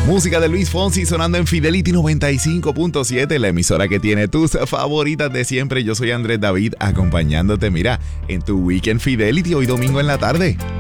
Música de Luis Fonsi sonando en Fidelity 95.7, la emisora que tiene tus favoritas de siempre. Yo soy Andrés David, acompañándote, mira, en tu Weekend Fidelity hoy domingo en la tarde.